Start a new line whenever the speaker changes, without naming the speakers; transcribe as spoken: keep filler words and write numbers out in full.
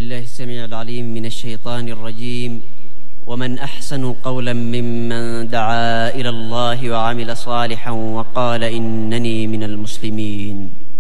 بالله السميع العليم من الشيطان الرجيم. ومن أحسن قولا ممن دعا إلى الله وعمل صالحا وقال إنني من المسلمين.